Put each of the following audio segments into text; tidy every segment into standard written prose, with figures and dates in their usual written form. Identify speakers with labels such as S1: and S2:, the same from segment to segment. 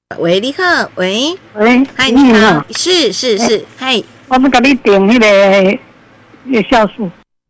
S1: 喂，你好，喂，
S2: 喂，
S1: 嗨，你好，是，嗨，
S2: 我要给你订那个酵素。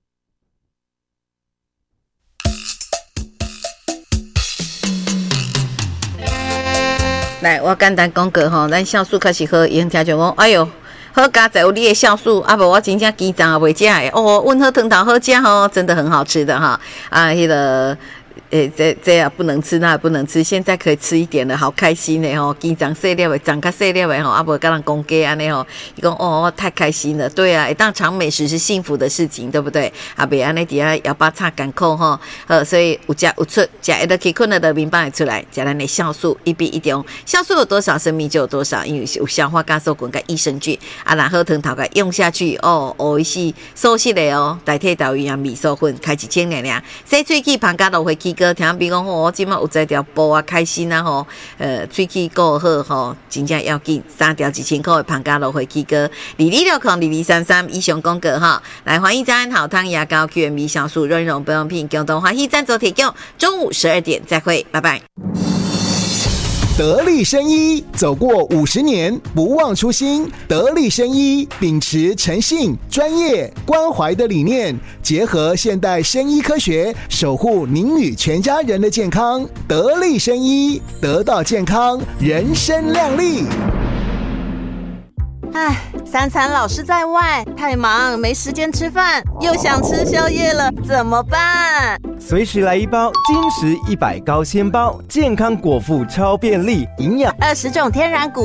S1: 来，我简单讲过吼，咱酵素开始喝，已经听众讲，哎哟，好加在有你的酵素，啊无我真正鸡肠也袂食的，哦，温和汤头好食吼，真的很好吃的哈，啊，迄个。这也不能吃，那也不能吃。现在可以吃一点了，好开心的吼！鸡长细粒的，长较细粒的吼，啊无跟人讲价安尼吼，伊讲哦，太开心了，对啊，当尝美食是幸福的事情，对不对？啊，别安尼底下摇把叉赶扣吼，所以有食有出，食一个可以困了的明白出来，食咱的酵素一比一中，酵素有多少，生命就有多少，因为有消化酵素菌跟益生菌啊，然后汤头个用下去哦，一是熟悉的哦，代替到营养米素粉，开一千两两，洗喙齿旁加落回去。听比讲我即马有在条布啊，开心啊吼，喙齿够好吼，真正要紧，3条1000块的旁加落回去个22602233以上广告哈，来欢迎咱好汤牙膏 QMB 酵素润溶保养品共同欢喜赞助提供，中午12点再会，拜拜。
S3: 得力生医走过50年，不忘初心。得力生医秉持诚信、专业、关怀的理念，结合现代生医科学，守护您与全家人的健康。得力生医，得到健康，人生亮丽。
S4: 唉，3餐老是在外，太忙没时间吃饭，又想吃宵夜了，怎么办？
S5: 随时来一包金石100高纤包，健康果腹超便利，营养
S4: 20种天然谷